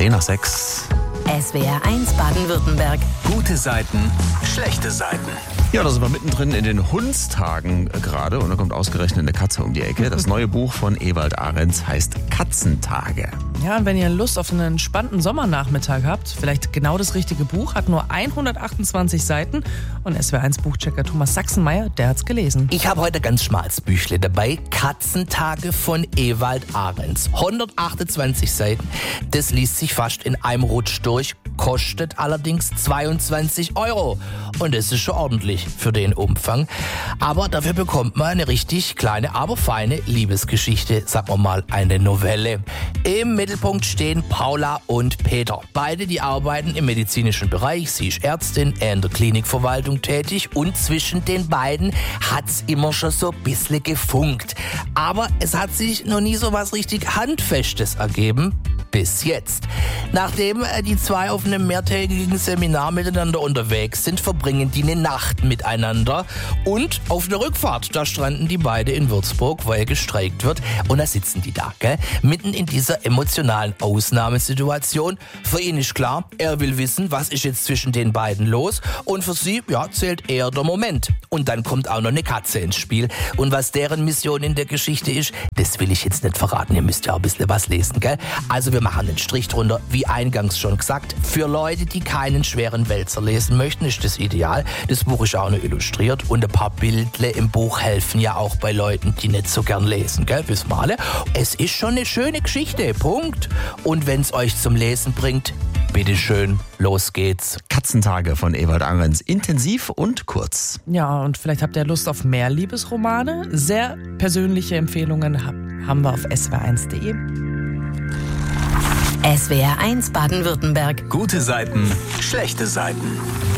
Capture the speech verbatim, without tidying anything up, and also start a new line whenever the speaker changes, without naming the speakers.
zehn nach sechs.
S W R eins Baden-Württemberg.
Gute Seiten, schlechte Seiten.
Ja, da sind wir mittendrin in den Hundstagen gerade und da kommt ausgerechnet eine Katze um die Ecke. Das neue Buch von Ewald Ahrens heißt Katzentage.
Ja, und wenn ihr Lust auf einen entspannten Sommernachmittag habt, vielleicht genau das richtige Buch, hat nur hundertachtundzwanzig Seiten und S W R eins Buchchecker Thomas Sachsenmeier, der hat's gelesen.
Ich habe heute ganz schmales Büchle dabei, Katzentage von Ewald Ahrens. hundertachtundzwanzig Seiten, das liest sich fast in einem Rutsch durch, kostet allerdings zweiundzwanzig Euro. Und das ist schon ordentlich für den Umfang. Aber dafür bekommt man eine richtig kleine, aber feine Liebesgeschichte, sagen wir mal eine Novelle. Im Mittelpunkt stehen Paula und Peter. Beide, die arbeiten im medizinischen Bereich. Sie ist Ärztin, er in der Klinikverwaltung tätig. Und zwischen den beiden hat's immer schon so ein bisschen gefunkt. Aber es hat sich noch nie so was richtig Handfestes ergeben. Bis jetzt. Nachdem die zwei auf einem mehrtägigen Seminar miteinander unterwegs sind, verbringen die eine Nacht miteinander. Und auf der Rückfahrt, da stranden die beide in Würzburg, weil gestreikt wird. Und da sitzen die da, gell? Mitten in dieser emotionalen Ausnahmesituation. Für ihn ist klar, er will wissen, was ist jetzt zwischen den beiden los. Und für sie, ja, zählt eher der Moment. Und dann kommt auch noch eine Katze ins Spiel. Und was deren Mission in der Geschichte ist, das will ich jetzt nicht verraten. Ihr müsst ja auch ein bisschen was lesen, gell? Also wir machen einen Strich drunter, wie eingangs schon gesagt. Für Leute, die keinen schweren Wälzer lesen möchten, ist das ideal. Das Buch ist auch noch illustriert und ein paar Bildle im Buch helfen ja auch bei Leuten, die nicht so gern lesen, gell? Wissen wir alle. Es ist schon eine schöne Geschichte, Punkt. Und wenn es euch zum Lesen bringt, bitteschön, los geht's.
Katzentage von Ewald Ahrens. Intensiv und kurz.
Ja, und vielleicht habt ihr Lust auf mehr Liebesromane. Sehr persönliche Empfehlungen haben wir auf s w r eins punkt d e.
S W R eins Baden-Württemberg.
Gute Seiten, schlechte Seiten.